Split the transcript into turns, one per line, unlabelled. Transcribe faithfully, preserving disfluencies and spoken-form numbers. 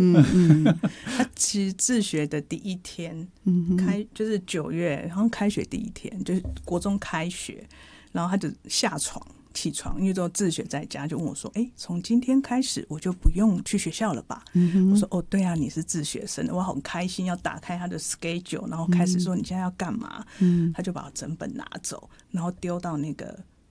嗯嗯，他其实自学的第一天，开就是九月，然后开学第一天，就是国中开学，然后他就下床起床，因为都自学在家，就问我说：“哎，从今天开始我就不用去学校了吧？”嗯、我说：“哦，对啊，你是自学生。”我好开心，要打开他的 schedule， 然后开始说：“你现在要干嘛？”嗯、他就把整本拿走，然后丢到那个